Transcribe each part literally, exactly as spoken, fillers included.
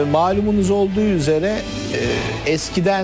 Malumunuz olduğu üzere e, eskiden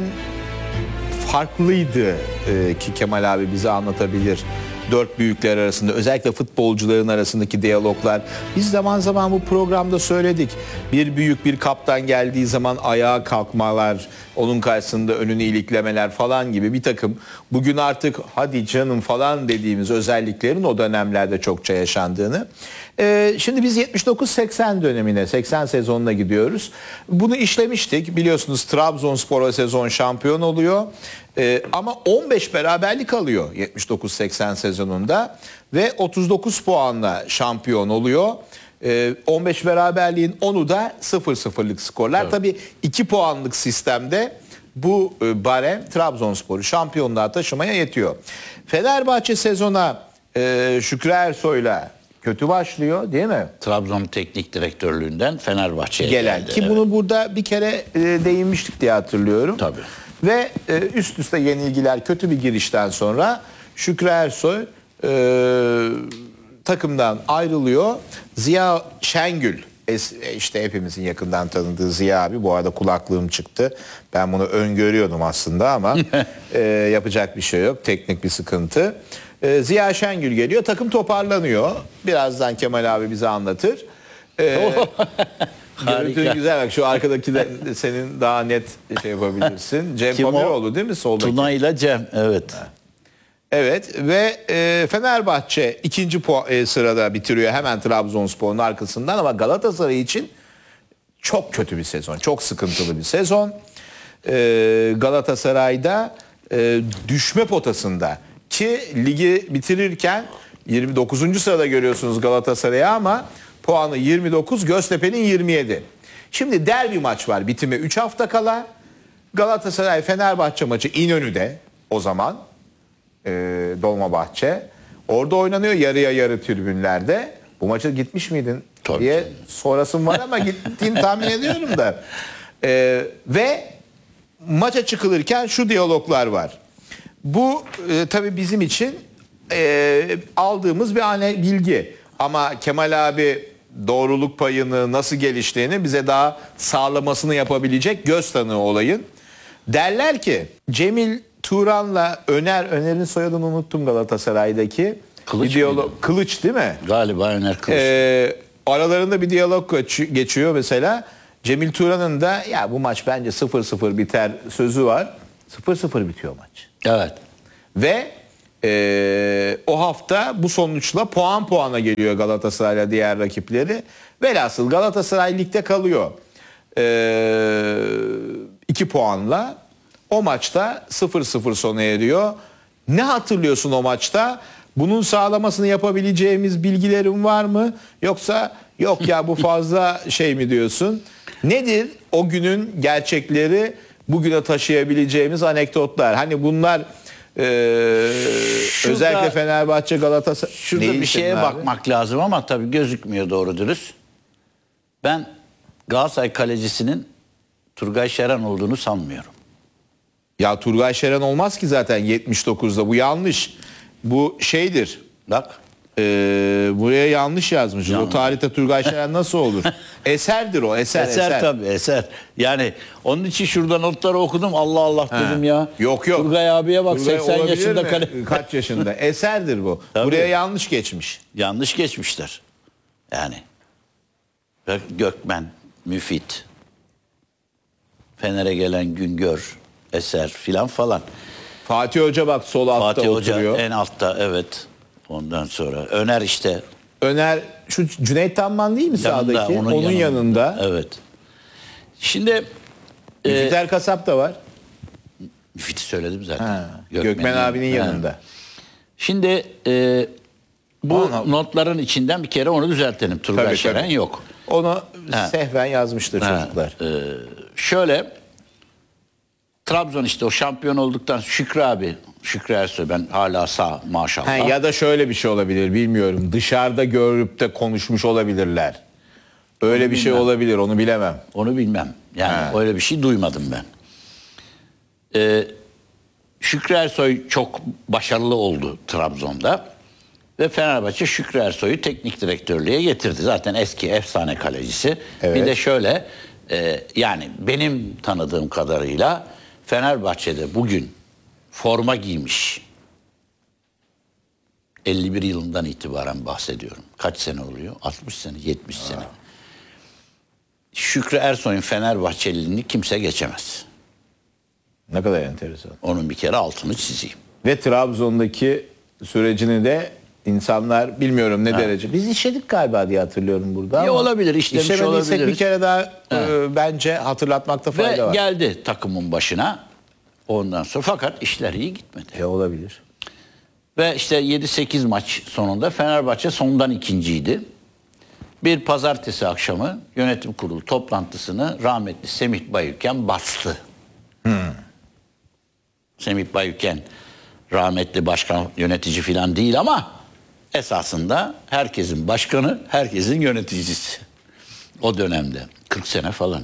farklıydı e, ki Kemal abi bize anlatabilir. Dört büyükler arasında, özellikle futbolcuların arasındaki diyaloglar. Biz zaman zaman bu programda söyledik. Bir büyük bir kaptan geldiği zaman ayağa kalkmalar, onun karşısında önünü iliklemeler falan gibi bir takım bugün artık hadi canım falan dediğimiz özelliklerin o dönemlerde çokça yaşandığını. Ee, şimdi biz yetmiş dokuz seksen dönemine, seksen sezonuna gidiyoruz. Bunu işlemiştik. Biliyorsunuz Trabzonspor o sezon şampiyon oluyor. Ee, ama on beş beraberlik alıyor yetmiş dokuz seksen sezonunda ve otuz dokuz puanla şampiyon oluyor. Ee, on beş beraberliğin onu da sıfır sıfırlık skorlar. Evet. Tabii iki puanlık sistemde bu e, barem Trabzonspor'u şampiyonluğa taşımaya yetiyor. Fenerbahçe sezona e, Şükrü Ersoy'la kötü başlıyor değil mi? Trabzon teknik direktörlüğünden Fenerbahçe'ye gelen geldi. Ki evet. Bunu burada bir kere e, değinmiştik diye hatırlıyorum. Tabii. Ve e, üst üste yenilgiler, kötü bir girişten sonra Şükrü Ersoy e, takımdan ayrılıyor. Ziya Şengül, es, işte hepimizin yakından tanıdığı Ziya abi, bu arada kulaklığım çıktı. Ben bunu öngörüyordum aslında ama e, yapacak bir şey yok. Teknik bir sıkıntı. E, Ziya Şengül geliyor, takım toparlanıyor. Birazdan Kemal abi bize anlatır. E, Görüntü güzel, bak şu arkadaki de senin daha net şey yapabilirsin. Cem Pamiroğlu değil mi soldaki? Tuna ile Cem, evet. Ha. Evet ve e, Fenerbahçe ikinci e, sırada bitiriyor hemen Trabzonspor'un arkasından, ama Galatasaray için çok kötü bir sezon, çok sıkıntılı bir sezon. E, Galatasaray'da e, düşme potasında, ki ligi bitirirken yirmi dokuzuncu sırada görüyorsunuz Galatasaray'ı, ama puanı yirmi dokuz, Göztepe'nin yirmi yedi. Şimdi derbi maç var bitime üç hafta kala. Galatasaray Fenerbahçe maçı İnönü'de o zaman. E, Dolmabahçe. Orada oynanıyor, yarıya yarı tribünlerde. Bu maça gitmiş miydin Tabii diye canım. sorasım var ama gittiğini tahmin ediyorum da. E, ve maça çıkılırken şu diyaloglar var. Bu e, tabii bizim için e, aldığımız bir ane bilgi. Ama Kemal abi doğruluk payını, nasıl geliştiğini bize daha sağlamasını yapabilecek göz tanığı olayın. Derler ki Cemil Turan'la Öner, Öner'in soyadını unuttum Galatasaray'daki. Kılıç bir diyalog, mıydı? Kılıç değil mi? Galiba Öner Kılıç. Ee, aralarında bir diyalog geçiyor mesela. Cemil Turan'ın da ya bu maç bence sıfır sıfır biter sözü var. sıfır sıfır bitiyor maç. Evet. Ve e, o hafta bu sonuçla puan puana geliyor Galatasaray'la diğer rakipleri. Velhasıl Galatasaray ligde kalıyor. E, iki puanla. O maçta sıfır sıfır sona eriyor. Ne hatırlıyorsun o maçta? Bunun sağlamasını yapabileceğimiz bilgilerin var mı? Yoksa yok ya bu fazla şey mi diyorsun? Nedir o günün gerçekleri, bugüne taşıyabileceğimiz anekdotlar? Hani bunlar e, Şurada, özellikle Fenerbahçe, Galatasaray... Şurada Neyi bir şeye abi? bakmak lazım ama tabii gözükmüyor doğru dürüst. Ben Galatasaray kalecisinin Turgay Şeren olduğunu sanmıyorum. Ya Turgay Şeren olmaz ki zaten yetmiş dokuzda. Bu yanlış. Bu şeydir. Bak. Ee, buraya yanlış yazmış. Yanlış. O tarihte Turgay Şeren nasıl olur? Eserdir o. Eser, Eser, eser. tabii eser. Yani onun için şurada notları okudum. Allah Allah Ha. dedim ya. Yok yok. Turgay abiye bak, Turgay seksen olabilir yaşında mi? kale. Kaç yaşında? Eserdir bu. Tabii. Buraya yanlış geçmiş. Yanlış geçmişler. Yani. Gökmen, Müfit, Fener'e gelen Güngör, Eser filan falan. Fatih Hoca bak sol altta Fatih Hoca oturuyor. en altta, evet. Ondan sonra Öner işte. Öner şu Cüneyt Tanman değil mi Yanında, sağdaki? Onun, onun yanında. yanında. Evet. Şimdi Müfit e, Erkasap da var. Müfit'i söyledim zaten. Ha, Gökmen'in Gökmen abinin ha. yanında. Şimdi e, bu Ana. notların içinden bir kere onu düzeltelim. Turgay Tabii, Şeren tabii. yok. Onu Ha. sehven yazmıştır Ha, çocuklar. e, şöyle Trabzon işte o şampiyon olduktan Şükrü abi, Şükrü Ersoy, ben hala sağ maşallah. Ha, ya da şöyle bir şey olabilir, bilmiyorum. Dışarıda görüp de konuşmuş olabilirler. Öyle Onu bir şey bilmem. olabilir, onu bilemem. Onu bilmem. Yani Ha. öyle bir şey duymadım ben. Ee, Şükrü Ersoy çok başarılı oldu Trabzon'da. Ve Fenerbahçe Şükrü Ersoy'u teknik direktörlüğe getirdi. Zaten eski efsane kalecisi. Evet. Bir de şöyle Ee, yani benim tanıdığım kadarıyla Fenerbahçe'de bugün forma giymiş. elli bir yılından itibaren bahsediyorum. Kaç sene oluyor? altmış sene, yetmiş sene. Şükrü Ersoy'un Fenerbahçeliliğini kimse geçemez. Ne kadar enteresan. Onun bir kere altını çizeyim. Ve Trabzon'daki sürecini de insanlar bilmiyorum ne derece. Biz işledik galiba diye hatırlıyorum burada. Ya ama olabilir, işlemiş işlemediysek olabiliriz. bir kere daha e, bence hatırlatmakta fayda Ve var. geldi takımın başına. Ondan sonra fakat işler iyi gitmedi. E, olabilir. Ve işte yedi sekiz maç sonunda Fenerbahçe sondan ikinciydi. Bir pazartesi akşamı yönetim kurulu toplantısını rahmetli Semih Bayüken bastı. Hmm. Semih Bayüken rahmetli başkan yönetici falan değil ama esasında herkesin başkanı, herkesin yöneticisi. O dönemde kırk sene falan.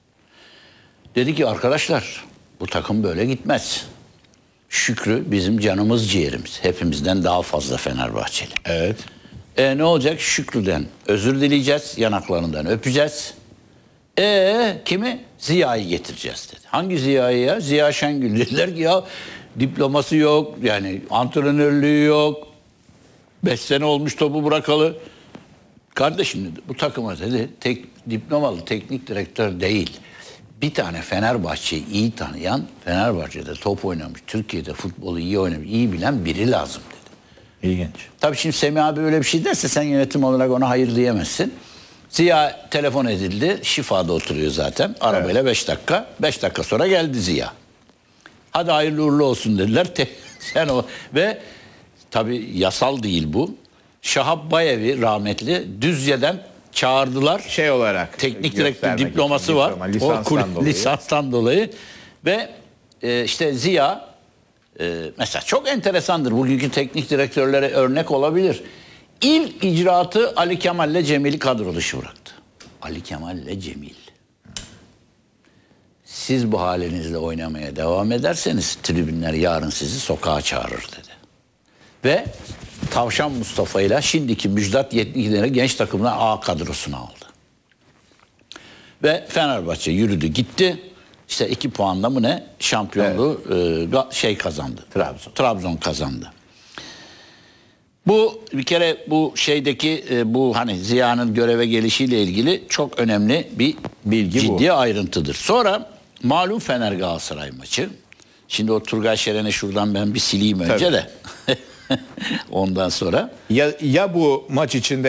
Dedi ki arkadaşlar bu takım böyle gitmez. Şükrü bizim canımız ciğerimiz. Hepimizden daha fazla Fenerbahçeli. Evet. E ne olacak? Şükrü'den özür dileyeceğiz, yanaklarından öpeceğiz. E kimi? Ziya'yı getireceğiz dedi. Hangi Ziya'yı ya? Ziya Şengül. Dediler ki ya diploması yok, yani antrenörlüğü yok. Beş sene olmuş topu bırakalı. Kardeşim dedi, bu takıma dedi tek, diplomalı teknik direktör değil. Bir tane Fenerbahçe'yi iyi tanıyan, Fenerbahçe'de top oynamış, Türkiye'de futbolu iyi oynamış, iyi bilen biri lazım dedi. İlginç. Tabii şimdi Semih abi öyle bir şey derse sen yönetim olarak ona hayır diyemezsin. Ziya telefon edildi. Şifa'da oturuyor zaten. Arabayla beş dakika. beş dakika sonra geldi Ziya. Hadi hayırlı uğurlu olsun dediler. Te- sen o ve tabii yasal değil bu. Şahap Bayevi rahmetli Düzce'den çağırdılar. Şey olarak Teknik direktör göstermek diploması için, var. diploma, O lisanstan kul- dolayı. lisanstan dolayı ve e, işte Ziya e, mesela çok enteresandır. Bugünkü teknik direktörlere örnek olabilir. İlk icraatı Ali Kemal'le Cemil'i kadro dışı bıraktı. Ali Kemal'le Cemil. Siz bu halinizle oynamaya devam ederseniz tribünler yarın sizi sokağa çağırır dedi. Ve Tavşan Mustafa ile şimdiki Müjdat Yetkinleri genç takımdan A kadrosuna aldı. Ve Fenerbahçe yürüdü gitti. İşte iki puanla mı ne şampiyonluğu e, ga- şey kazandı. Trabzon. Trabzon kazandı. Bu bir kere bu şeydeki e, bu hani Ziya'nın göreve gelişiyle ilgili çok önemli bir Bilgi ciddi bu. ayrıntıdır. Sonra malum Fener Galatasaray maçı. Şimdi o Turgay Şeren'i şuradan ben bir sileyim önce Tabii. de. Ondan sonra Ya, ya bu maç içinde